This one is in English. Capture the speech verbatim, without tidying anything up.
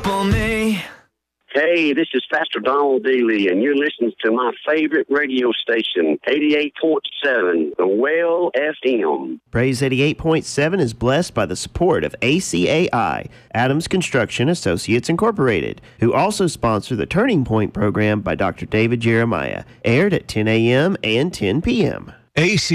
for me. Hey, this is Pastor Donald Daly, and you're listening to my favorite radio station, eighty-eight point seven, The Well F M. Praise eighty-eight point seven is blessed by the support of A C A I, Adams Construction Associates Incorporated, who also sponsor the Turning Point program by Doctor David Jeremiah, aired at ten a.m. and ten p.m. A C